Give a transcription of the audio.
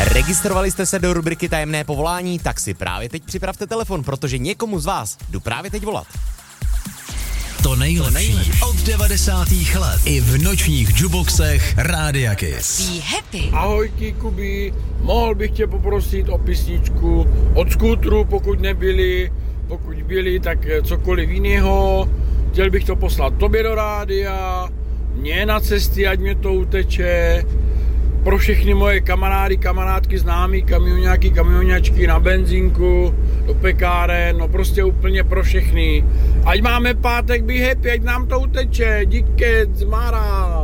Registrovali jste se do rubriky Tajemné povolání, tak si právě teď připravte telefon, protože někomu z vás jdu právě teď volat. To nejlepší od 90. let i v nočních jukeboxech Rádia Kiss. Be happy. Ahoj, Kubi, mohl bych tě poprosit o písničku od Skútru, pokud byli, tak cokoliv jiného. Chtěl bych to poslat tobě do rádia, mě na cesty, ať mě to uteče, pro všechny moje kamarády, kamarádky, známí, kamioňáky, kamioňačky na benzínku, do pekáren, no prostě úplně pro všechny. Ať máme pátek, be happy, ať nám to uteče, díky, zmára.